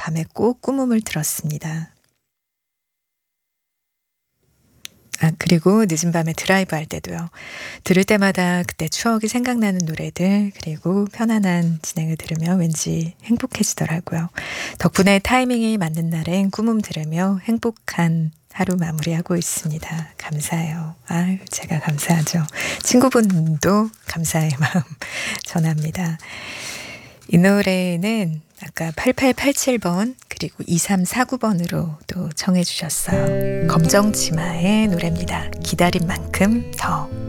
밤에 꼭 꿈음을 들었습니다. 그리고 늦은 밤에 드라이브 할 때도요. 들을 때마다 그때 추억이 생각나는 노래들, 그리고 편안한 진행을 들으면 왠지 행복해지더라고요. 덕분에 타이밍이 맞는 날엔 꿈음 들으며 행복한 하루 마무리하고 있습니다. 감사해요. 아유, 제가 감사하죠. 친구분도 감사의 마음 전합니다. 이 노래는 아까 8887번 그리고 2349번으로 또 청해 주셨어요. 검정치마의 노래입니다. 기다린 만큼 더.